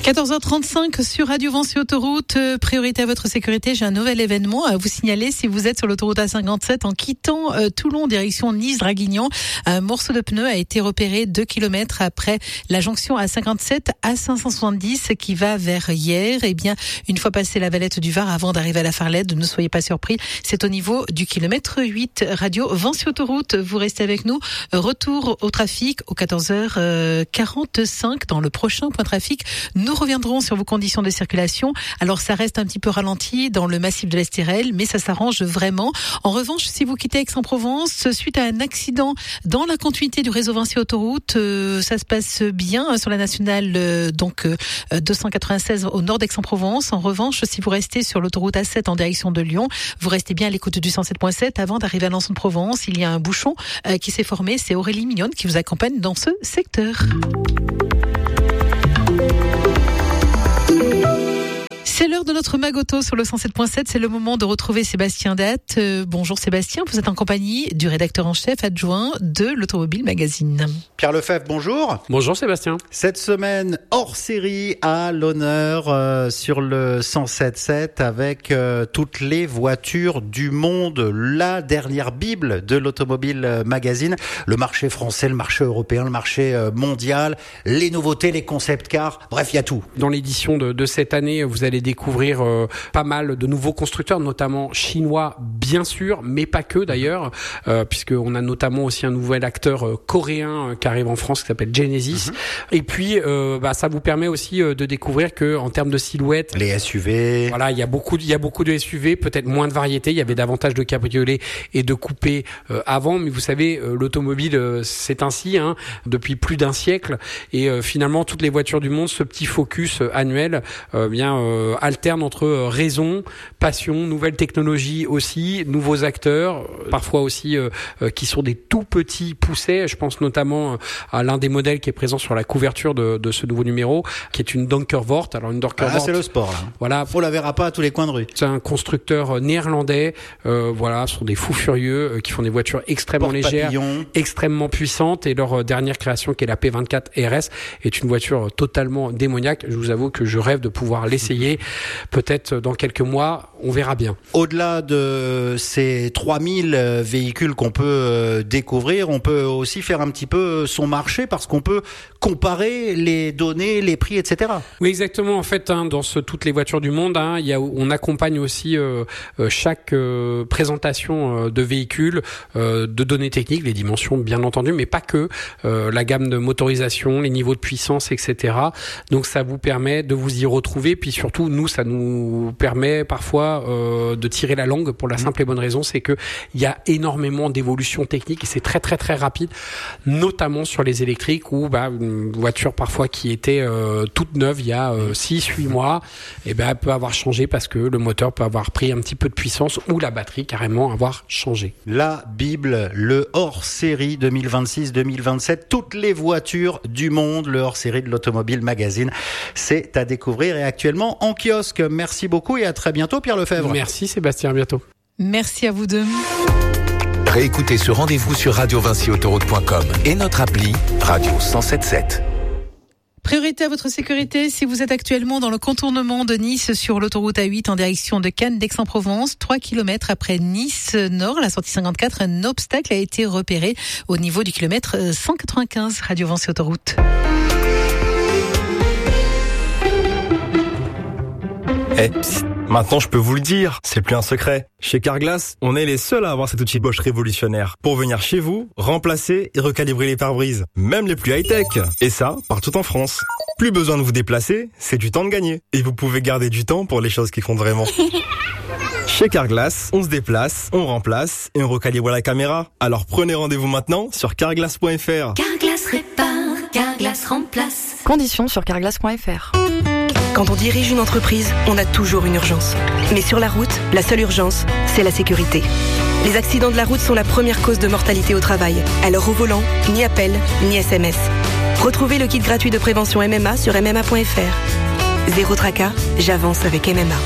14h35 sur Radio Vinci Autoroute. Priorité à votre sécurité. J'ai un nouvel événement à vous signaler. Si vous êtes sur l'autoroute A57 en quittant Toulon, direction Nice-Draguignan, un morceau de pneu a été repéré 2 km après la jonction A57 à 570 qui va vers Hyères. Eh bien, une fois passé la Valette du Var, avant d'arriver à la Farlette, ne soyez pas surpris. C'est au niveau du kilomètre 8. Radio Vinci Autoroute. Vous restez avec nous. Retour au trafic au 14h45 dans le prochain point trafic. Nous reviendrons sur vos conditions de circulation. Alors, ça reste un petit peu ralenti dans le massif de l'Estérel, mais ça s'arrange vraiment. En revanche, si vous quittez Aix-en-Provence, suite à un accident dans la continuité du réseau Vinci Autoroute, ça se passe bien sur la nationale 296 au nord d'Aix-en-Provence. En revanche, si vous restez sur l'autoroute A7 en direction de Lyon, vous restez bien à l'écoute du 107.7 avant d'arriver à Lançon-de-Provence. Il y a un bouchon qui s'est formé. C'est Aurélie Mignonne qui vous accompagne dans ce secteur. C'est l'heure de notre Magoto sur le 107.7. C'est le moment de retrouver Sébastien Datte. Bonjour Sébastien, vous êtes en compagnie du rédacteur en chef adjoint de l'Automobile Magazine. Pierre Lefebvre, bonjour. Bonjour Sébastien. Cette semaine, hors série à l'honneur sur le 107.7 avec toutes les voitures du monde. La dernière bible de l'Automobile Magazine. Le marché français, le marché européen, le marché mondial, les nouveautés, les concept cars, bref, il y a tout. Dans l'édition de cette année, vous allez découvrir pas mal de nouveaux constructeurs, notamment chinois bien sûr, mais pas que d'ailleurs, puisqu'on a notamment aussi un nouvel acteur coréen qui arrive en France qui s'appelle Genesis. Et puis ça vous permet aussi de découvrir que en termes de silhouette, les SUV, voilà, il y a beaucoup de SUV, peut-être moins de variété. Il y avait davantage de cabriolets et de coupés avant, mais vous savez, l'automobile c'est ainsi depuis plus d'un siècle, et finalement toutes les voitures du monde, ce petit focus annuel alterne entre raison, passion, nouvelles technologies aussi, nouveaux acteurs, parfois aussi qui sont des tout petits poussets. Je pense notamment à l'un des modèles qui est présent sur la couverture de ce nouveau numéro, qui est une Donkervoort. Alors une Donkervoort, c'est le sport là. Voilà, on la verra pas à tous les coins de rue. C'est un constructeur néerlandais. Ce sont des fous furieux qui font des voitures extrêmement légères, extrêmement puissantes. Et leur dernière création, qui est la P24 RS, est une voiture totalement démoniaque. Je vous avoue que je rêve de pouvoir l'essayer. Peut-être dans quelques mois, on verra bien. Au-delà de ces 3000 véhicules qu'on peut découvrir, on peut aussi faire un petit peu son marché parce qu'on peut comparer les données, les prix, etc. Oui, exactement. En fait, dans toutes les voitures du monde, on accompagne aussi chaque présentation de véhicules, de données techniques, les dimensions bien entendu, mais pas que, la gamme de motorisation, les niveaux de puissance, etc. Donc ça vous permet de vous y retrouver, puis surtout nous, ça nous permet parfois de tirer la langue pour la simple et bonne raison, c'est que il y a énormément d'évolutions techniques et c'est très très très rapide, notamment sur les électriques où une voiture parfois qui était toute neuve il y a 6-8 mois, elle peut avoir changé parce que le moteur peut avoir pris un petit peu de puissance ou la batterie carrément avoir changé. La Bible, le hors-série 2026-2027, toutes les voitures du monde, le hors-série de l'Automobile Magazine, c'est à découvrir et actuellement en kiosque. Merci beaucoup et à très bientôt Pierre Lefebvre. Merci Sébastien, à bientôt. Merci à vous deux. Réécoutez ce rendez-vous sur radiovinciautoroute.com et notre appli Radio 107.7. Priorité à votre sécurité si vous êtes actuellement dans le contournement de Nice sur l'autoroute A8 en direction de Cannes d'Aix-en-Provence. 3 km après Nice Nord, la sortie 54, un obstacle a été repéré au niveau du kilomètre 195. Radio Vinci Autoroute. Maintenant je peux vous le dire, c'est plus un secret. Chez Carglass, on est les seuls à avoir cet outil Bosch révolutionnaire pour venir chez vous, remplacer et recalibrer les pare-brises, même les plus high-tech. Et ça, partout en France. Plus besoin de vous déplacer, c'est du temps de gagner. Et vous pouvez garder du temps pour les choses qui comptent vraiment. Chez Carglass, on se déplace, on remplace et on recalibre la caméra. Alors prenez rendez-vous maintenant sur carglass.fr. Carglass répare, Carglass remplace. Conditions sur carglass.fr. Quand on dirige une entreprise, on a toujours une urgence. Mais sur la route, la seule urgence, c'est la sécurité. Les accidents de la route sont la première cause de mortalité au travail. Alors au volant, ni appel, ni SMS. Retrouvez le kit gratuit de prévention MMA sur MMA.fr. Zéro tracas, j'avance avec MMA.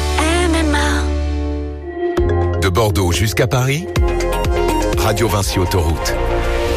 De Bordeaux jusqu'à Paris, Radio Vinci Autoroute.